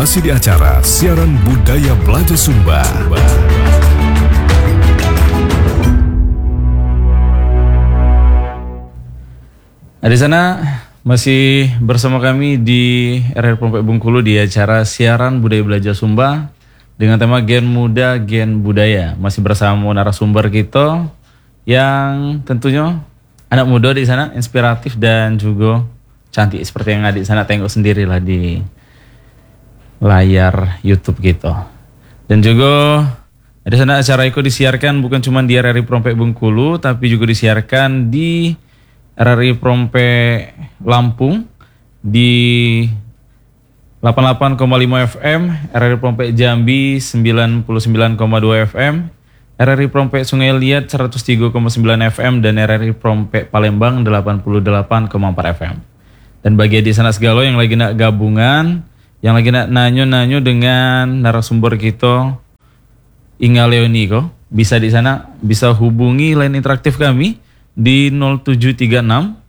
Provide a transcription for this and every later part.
Masih di acara Siaran Budaya Belajar Sumba. Nah, di sana masih bersama kami di RRI Prompek Bengkulu di acara Siaran Budaya Belajar Sumba dengan tema Gen Muda Gen Budaya. Masih bersama narasumber kita yang tentunya anak muda di sana, inspiratif dan juga cantik seperti yang adik sana tengok sendiri lah di layar YouTube kita. Dan juga di sana acara itu disiarkan bukan cuma di RRI Prompek Bengkulu tapi juga disiarkan di RRI Prompek Lampung di 88,5 FM, RRI Prompek Jambi 99,2 FM, RRI Prompek Sungai Liat 103,9 FM dan RRI Prompek Palembang 88,4 FM. Dan bagi di sana segala yang lagi nak gabungan, yang lagi nak nanyo-nanyo dengan narasumber kita Inga Leoni kok, bisa di sana bisa hubungi line interaktif kami di 0736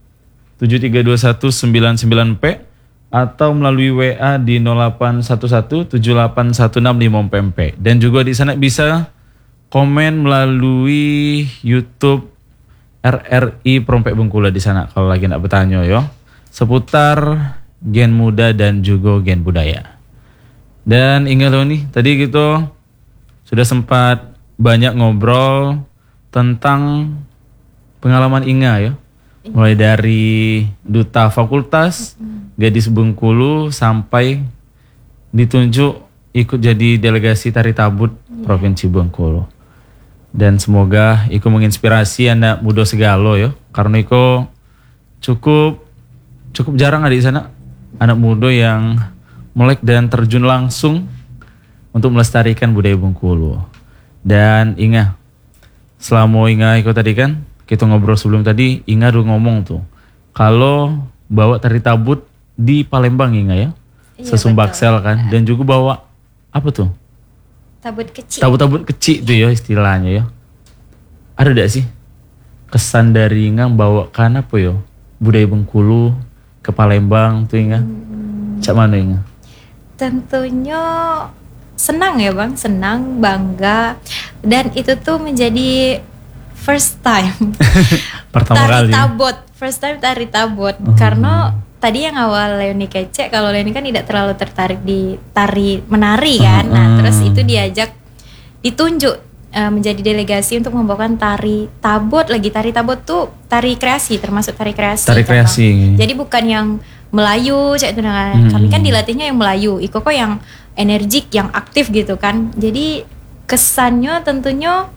732199P atau melalui WA di 0811 781655MP. Dan juga di sana bisa komen melalui YouTube RRI Prompek Bengkulu di sana kalau lagi nak bertanya yo seputar gen muda dan juga gen budaya. Dan Inga Leoni, tadi kita sudah sempat banyak ngobrol tentang pengalaman Inga ya, mulai dari duta fakultas Gadis Bengkulu sampai ditunjuk ikut jadi delegasi tari tabut Provinsi Bengkulu. Dan semoga ikut menginspirasi anak muda segalo ya, karena itu cukup jarang ada di sana anak muda yang melek dan terjun langsung untuk melestarikan budaya Bengkulu. Dan Inga, selama Inga ikut tadi kan kita ngobrol sebelum tadi, Inga udah ngomong tuh kalau bawa tari tabut di Palembang Inga ya, iya, Sesumbaksel kan, dan juga bawa apa tuh? Tabut-tabut kecil tuh ya istilahnya ya. Ada gak sih kesan dari Inga bawakan apa ya budaya Bengkulu ke Palembang tuh Inga? Cak mana Inga? Tentunya senang ya Bang, senang, bangga, dan itu tuh menjadi first time first time tari tabot. Karena tadi yang awal Leoni kecek, kalau Leoni kan tidak terlalu tertarik di tari menari kan. Nah terus itu diajak ditunjuk menjadi delegasi untuk membawakan tari tabot. Lagi tari tabot tuh tari kreasi, termasuk tari kreasi. Jadi bukan yang Melayu cak itu dengan kami kan dilatihnya yang Melayu, Iko kok yang energik, yang aktif gitu kan. Jadi kesannya tentunya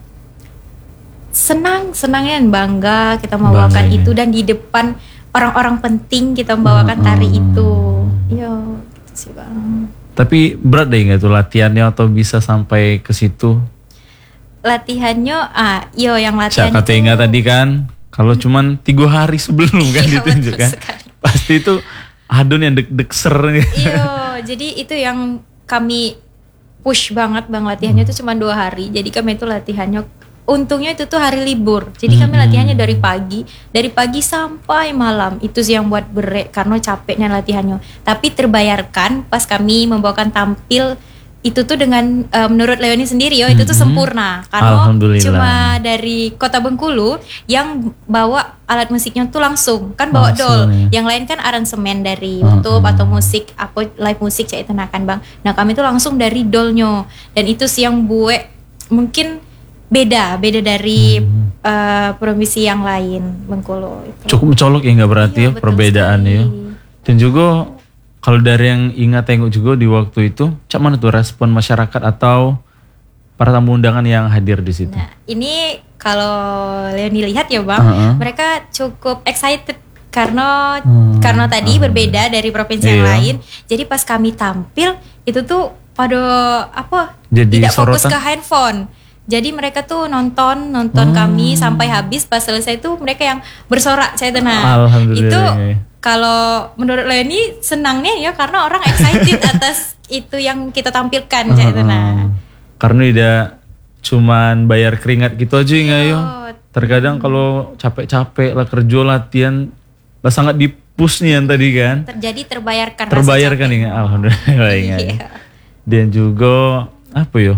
senang dan bangga kita membawakan itu, dan di depan orang-orang penting kita membawakan tari itu. Yo, gitu sih Bang. Tapi berat deh nggak tuh latihannya atau bisa sampai ke situ? Latihannya, yang latihan kata Inga tadi kan, kalau cuman 3 hari sebelum kan ditunjukkan, pasti itu adon yang deg-deg-ser. Iya, jadi itu yang kami push banget Bang, latihannya itu cuma 2 hari. Jadi kami itu latihannya, untungnya itu tuh hari libur. Jadi kami latihannya dari pagi sampai malam. Itu sih yang buat berat karena capeknya latihannya. Tapi terbayarkan pas kami membawakan tampil itu tuh dengan menurut Leoni sendiri itu tuh sempurna. Karena cuma dari Kota Bengkulu yang bawa alat musiknya tuh langsung kan bawa dol. Yang lain kan aransemen dari YouTube atau musik apa live musik kayak itu kan Bang. Nah kami tuh langsung dari dolnya, dan itu sih yang buat mungkin beda dari provinsi yang lain Bengkulu itu. Cukup mencolok ya nggak berarti ya perbedaannya ya. Dan juga kalau dari yang Inga tengok juga di waktu itu, cak mana tuh respon masyarakat atau para tamu undangan yang hadir di situ? Nah, ini kalau Leoni lihat ya Bang, mereka cukup excited karena tadi berbeda dari provinsi yang lain. Jadi pas kami tampil itu tuh pada tidak fokus ke handphone. Jadi mereka tuh nonton kami sampai habis. Pas selesai tuh mereka yang bersorak saya tenang. Itu kalau menurut Leoni senangnya ya karena orang excited atas itu yang kita tampilkan saya tenang. Karena tidak cuman bayar keringat gitu aja nggak ya. Terkadang kalau capek-capek lah kerja latihan lah sangat dipush nih yang tadi kan. Terbayarkan ya, alhamdulillah. Iya. Dan juga apa ya?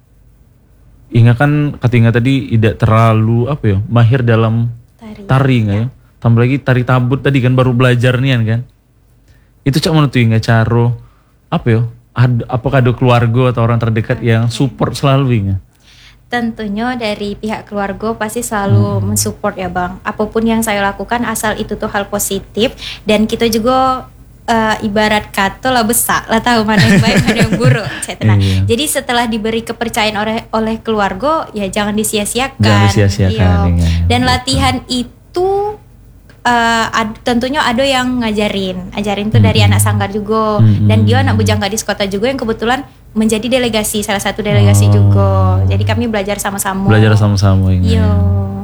Ingat kan Katinga tadi tidak terlalu apa ya? Mahir dalam tari nggak ya? Tambah lagi tari tabut tadi kan baru belajar nian kan? Itu cak mana tuh Inga caro apa ya? Apakah ada keluarga atau orang terdekat yang support selalu Inga? Tentunya dari pihak keluarga pasti selalu mensupport ya Bang. Apapun yang saya lakukan asal itu tuh hal positif, dan kita juga ibarat kata lah besar lah tahu mana yang baik mana yang buruk. Iya. Jadi setelah diberi kepercayaan oleh keluarga ya jangan disia-siakan. Jangan disia-siakan. Iya. Dan latihan itu tentunya ada yang ajarin tuh dari anak sanggar juga, dan dia anak bujang gadis kota juga yang kebetulan menjadi delegasi, salah satu delegasi juga. Jadi kami belajar sama-sama. Belajar sama-sama Inga. Iya.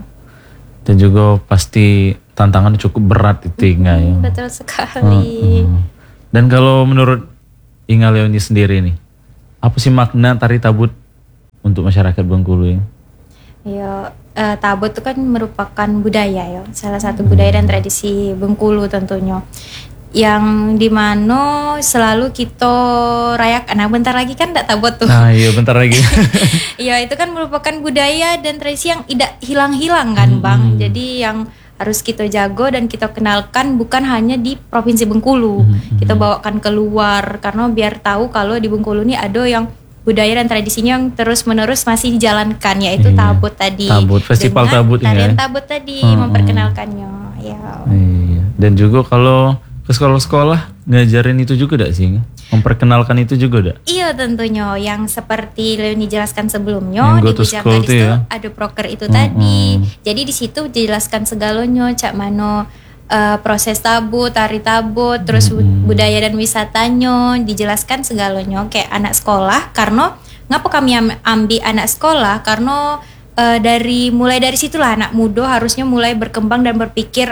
Dan juga pasti tantangan cukup berat itu Inga ya. Betul sekali. Dan kalau menurut Inga Leoni sendiri nih, apa sih makna tari tabut untuk masyarakat Bengkulu ya? Ya, tabut itu kan merupakan budaya ya, salah satu budaya dan tradisi Bengkulu tentunya, yang dimana selalu kita rayakan. Nah bentar lagi kan tidak tabut tuh. Nah iya bentar lagi. Ya itu kan merupakan budaya dan tradisi yang tidak hilang-hilang kan Bang. Jadi yang harus kita jago dan kita kenalkan bukan hanya di Provinsi Bengkulu. Kita bawakan keluar karena biar tahu kalau di Bengkulu ini ada yang budaya dan tradisinya yang terus-menerus masih dijalankan, yaitu tabut tadi. Tabut, festival dengan tabut tarian ya. tabut tadi memperkenalkannya. Ya. Iya. Dan juga kalau ke sekolah-sekolah ngajarin itu juga gak sih? Memperkenalkan itu juga gak? Iya tentunya, yang seperti Leoni jelaskan sebelumnya Yang di go to Bujang school Gadis tuh itu ya. ada proker itu tadi. Jadi di situ dijelaskan segalanya, cak mano proses tabut, tari tabut, terus budaya dan wisatanya, dijelaskan segalanya kayak anak sekolah. Karena ngapa kami ambil anak sekolah? Karena mulai dari situlah anak muda harusnya mulai berkembang dan berpikir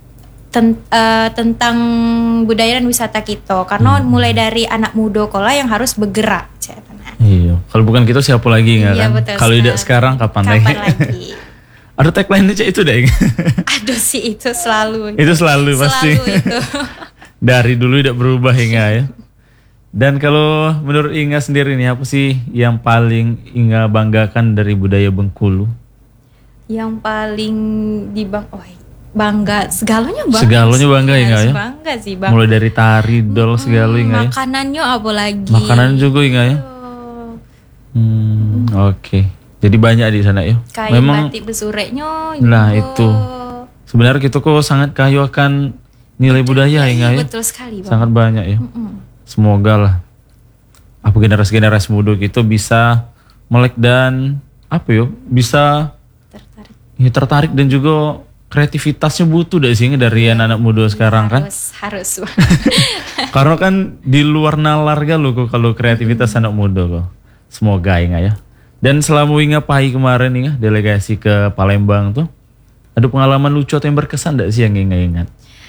tentang budaya dan wisata kita. Karena mulai dari anak muda sekolah yang harus bergerak. Iya, kalau bukan kita siapa lagi nggak Iya, kan? betul Kalau tidak sekali. sekarang kapan lagi? Ada tagline aja itu deh. Aduh sih itu selalu. Itu selalu pasti. Selalu itu. Dari dulu tidak berubah Inga ya. Dan kalau menurut Inga sendiri nih, apa sih yang paling Inga banggakan dari budaya Bengkulu? Yang paling bangga, segalanya bangga. Segalanya sih. bangga Inga ya? Bangga sih Bang. Mulai dari tari, dol, segala Inga ya? Makanannya apa lagi? Makanan juga Inga ya? Oke. Jadi banyak di sana ya? Kayak batik besureknya. Nah itu. Sebenarnya kita kok sangat kaya akan nilai budaya Inga ya? Betul sekali Bang. Sangat banyak ya. Semoga lah apa generasi muda gitu bisa melek dan apa ya bisa tertarik dan juga kreativitasnya butuh dari anak muda sekarang kan. Harus. Karena kan di luar nalar lo kok kalau kreativitas anak muda kok. Semoga Inga ya. Dan selama Inga Pai kemarin Inga delegasi ke Palembang tuh, ada pengalaman lucu atau yang berkesan gak sih yang Inga ingat?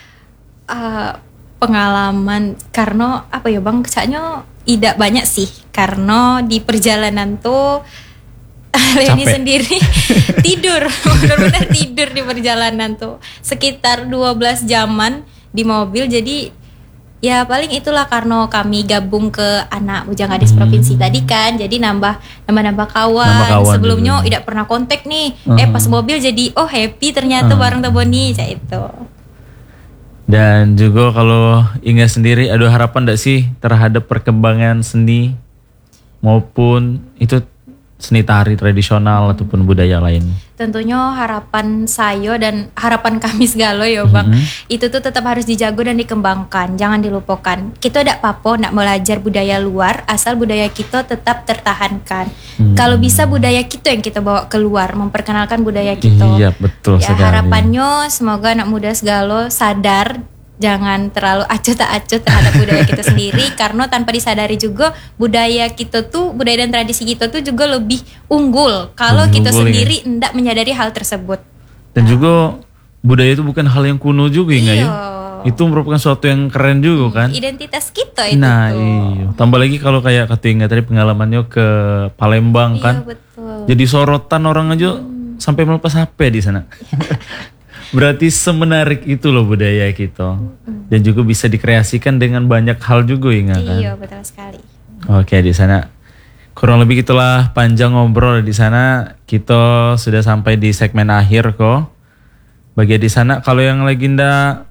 Pengalaman karena apa ya Bang, kayaknya tidak banyak sih. Karena di perjalanan tuh Leoni sendiri tidur, benar-benar tidur di perjalanan tuh. Sekitar 12 jaman di mobil, jadi ya paling itulah karena kami gabung ke anak Bujang Gadis Provinsi tadi kan, jadi nambah kawan. Sebelumnya tidak pernah kontak nih, pas mobil jadi happy ternyata bareng Taboni kayak itu. Dan juga kalau Inga sendiri ada harapan enggak sih terhadap perkembangan seni maupun itu seni tari tradisional ataupun budaya lain? Tentunya harapan saya dan harapan kami segala ya Bang, itu tuh tetap harus dijaga dan dikembangkan, jangan dilupakan. Kita tidak apa-apa nak belajar budaya luar asal budaya kita tetap tertahankan. Kalau bisa budaya kita yang kita bawa keluar, memperkenalkan budaya kita. Iya betul ya, sekali. harapannya semoga anak muda segala sadar, jangan terlalu acuh tak acuh terhadap budaya kita sendiri, karena tanpa disadari juga budaya kita tuh, budaya dan tradisi kita tuh juga lebih unggul kalau kita sendiri hendak menyadari hal tersebut. Dan juga budaya itu bukan hal yang kuno juga Inga ya. Itu merupakan suatu yang keren juga kan. Identitas kita itu. Nah iya. Tambah lagi kalau kayak kata Inga tadi pengalamannya ke Palembang kan. Betul. Jadi sorotan orang aja sampai melepas HP di sana. Berarti semenarik itu loh budaya kita. Dan juga bisa dikreasikan dengan banyak hal juga Inga kan. Iya betul sekali. Oke, di sana kurang lebih itulah panjang ngobrol di sana. Kita sudah sampai di segmen akhir kok. Bagi di sana kalau yang lagi ndak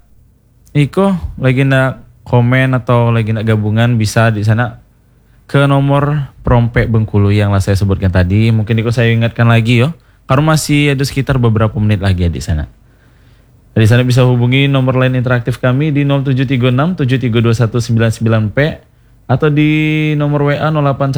lagi ndak komen atau lagi ndak gabungan bisa di sana ke nomor Prompek Bengkulu yang lah saya sebutkan tadi. Mungkin Iko saya ingatkan lagi yo. Karena masih ada sekitar beberapa menit lagi ya di sana. Di sana bisa hubungi nomor line interaktif kami di 0736 732199P atau di nomor WA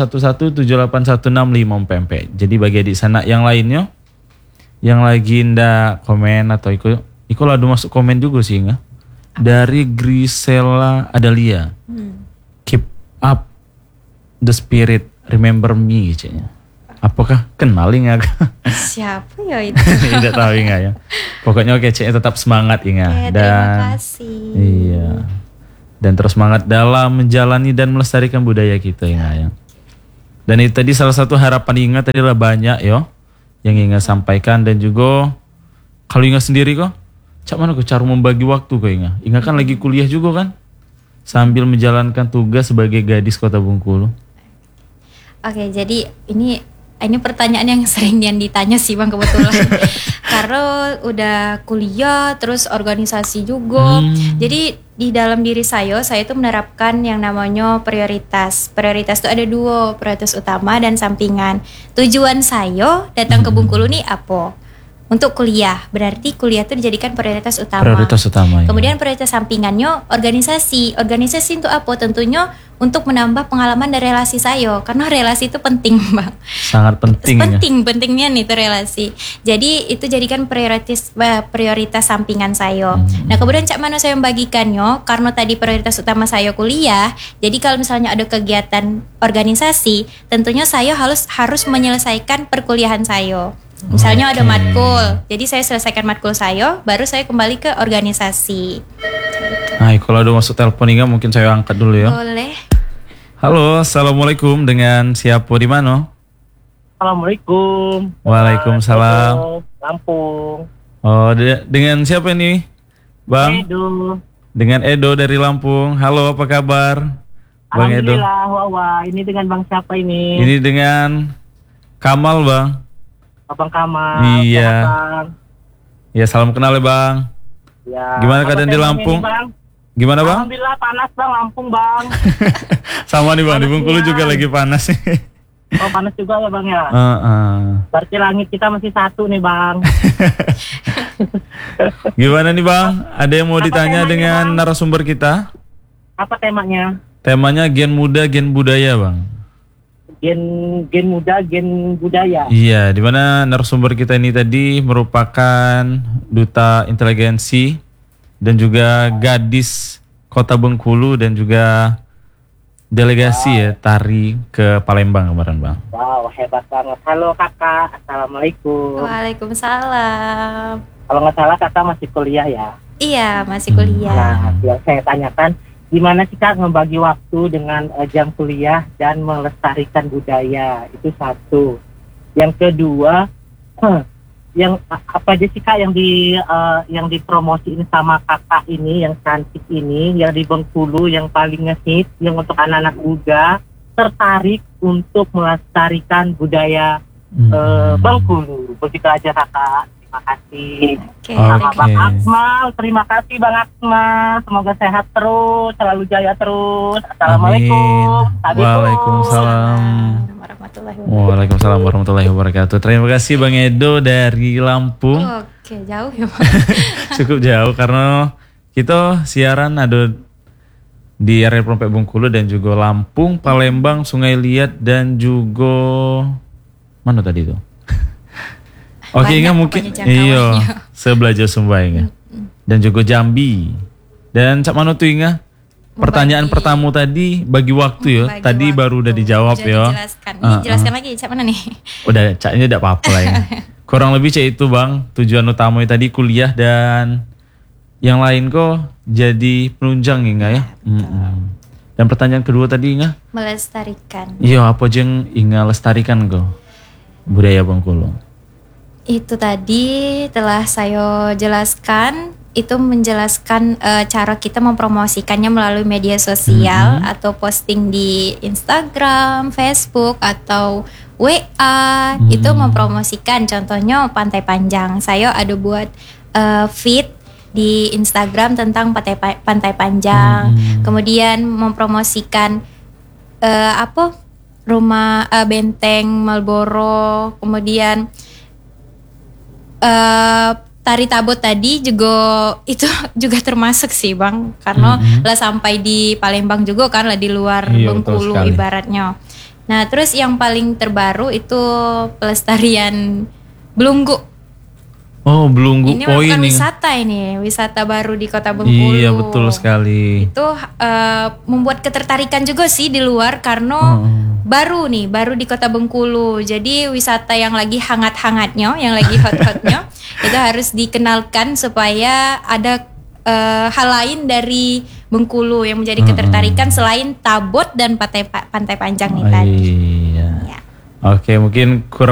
0811781665 PMP. Jadi bagi di sana yang lainnya yang lagi ndak komen atau Iko ladu masuk komen juga sih nggak? Dari Grisela Adalia. Keep up the spirit, remember me kayaknya. Apakah kenal nggak? Siapa ya itu? Tidak tahu nggak ya. Pokoknya oke, tetap semangat Inga. Oke, Dan terima kasih. iya. Dan terus semangat dalam menjalani dan melestarikan budaya kita Inga ya. Dan itu tadi salah satu harapan Inga tadi lah banyak yo yang Inga sampaikan. Dan juga kalau Inga sendiri kok, cak mana kok cara membagi waktu kok Inga? Inga kan lagi kuliah juga kan? Sambil menjalankan tugas sebagai gadis Kota Bengkulu. Oke, jadi ini pertanyaan yang sering yang ditanya sih Bang kebetulan. Karena udah kuliah terus organisasi juga. Jadi di dalam diri saya itu menerapkan yang namanya prioritas. Prioritas itu ada dua, prioritas utama dan sampingan. Tujuan saya datang ke Bengkulu nih apa? Untuk kuliah, berarti kuliah itu dijadikan prioritas utama. Prioritas utama. Kemudian prioritas sampingannya organisasi. Organisasi itu apa? Tentunya untuk menambah pengalaman dan relasi saya, karena relasi itu penting, Bang. Sangat penting. Pentingnya nih itu relasi. Jadi itu jadikan prioritas sampingan saya. Nah kemudian cak mana saya membagikannya? Karena tadi prioritas utama saya kuliah. Jadi kalau misalnya ada kegiatan organisasi, tentunya saya harus menyelesaikan perkuliahan saya. Misalnya ada matkul, jadi saya selesaikan matkul saya, baru saya kembali ke organisasi. Nah, kalau ada masuk telepon Inga mungkin saya angkat dulu ya. Boleh. Halo, assalamualaikum, dengan siapa di mana? Assalamualaikum. Waalaikumsalam. Lampung. Oh, dengan siapa ini, Bang? Edo. Dengan Edo dari Lampung. Halo, apa kabar, Bang Edo? Alhamdulillah, Wawa. Ini dengan Bang siapa ini? Ini dengan Kamal, Bang. Abang Kamal. Iya. Sehat, Bang. Ya, salam kenal ya, Bang. Ya. Gimana Apa keadaan di temanya Lampung? nih, Bang? Gimana, Bang? Alhamdulillah panas, Bang. Lampung, Bang. Sama nih, Bang. Di Bengkulu Panasnya. juga lagi panas. Oh, panas juga ya, Bang ya? Berarti Berarti langit kita masih satu nih, Bang. Gimana nih, Bang? Ada yang mau Apa ditanya temanya, dengan Bang? narasumber kita? Apa temanya? Temanya gen muda, gen budaya, Bang. Gen muda, gen budaya. Iya, di mana narasumber kita ini tadi merupakan duta inteligensi dan juga gadis Kota Bengkulu dan juga delegasi ya tari ke Palembang kemarin, Bang. Wow, hebat banget. Halo kakak, assalamualaikum. Waalaikumsalam. Kalau nggak salah kakak masih kuliah ya? Iya, masih kuliah. Nah, yang saya tanyakan, gimana sih Kak membagi waktu dengan jam kuliah dan melestarikan budaya? Itu satu. Yang kedua, yang apa aja sih Kak yang dipromosiin sama kakak ini, yang cantik ini, yang di Bengkulu, yang paling ngehit, yang untuk anak-anak muda tertarik untuk melestarikan budaya Bengkulu? Begitu aja Kakak. Terima kasih. Oke, Sama Oke. Bang Akmal, terima kasih Bang Akmal. Semoga sehat terus, selalu jaya terus. Assalamualaikum. Amin. Waalaikumsalam. Waalaikumsalam warahmatullahi wabarakatuh. Terima kasih Bang Edo dari Lampung. Oke, jauh ya, Bang. Cukup jauh karena kita siaran ada di area Prompek Bengkulu dan juga Lampung, Palembang, Sungai Liat dan juga mana tadi itu? Oke, Banyak Inga mungkin pokoknya jangkauannya. sebelah Jawa Sumba Inga. Dan juga Jambi. Dan cak mana tuh Inga? Pertanyaan Membagi- pertama tadi bagi waktu ya. Bagi Tadi waktu. baru udah dijawab Sudah ya. dijelaskan. Ini jelaskan lagi, cak mana nih? Udah caknya tidak apa-apa lah ya. Kurang lebih cak itu Bang. Tujuan utamanya tadi kuliah dan yang lain kok jadi penunjang Inga ya. Dan pertanyaan kedua tadi Inga? Melestarikan. Iya, apa aja yang Inga lestarikan kok budaya Bengkulu? Itu tadi telah saya jelaskan itu menjelaskan cara kita mempromosikannya melalui media sosial atau posting di Instagram, Facebook atau WA itu mempromosikan. Contohnya Pantai Panjang, saya ada buat feed di Instagram tentang Pantai Panjang, kemudian mempromosikan rumah benteng Marlboro, kemudian tari tabot tadi juga itu juga termasuk sih Bang, karena lah sampai di Palembang juga kan, lah di luar Bengkulu ibaratnya. Nah terus yang paling terbaru itu pelestarian belunggu. Oh belunggu, ini bukan wisata, ini wisata baru di Kota Bengkulu. Iya betul sekali. Itu membuat ketertarikan juga sih di luar karena baru di Kota Bengkulu. Jadi wisata yang lagi hangat-hangatnya, yang lagi hot-hotnya itu harus dikenalkan supaya ada hal lain dari Bengkulu yang menjadi ketertarikan selain tabot dan Pantai Panjang nih tadi. Iya. Ya. Oke, mungkin kurang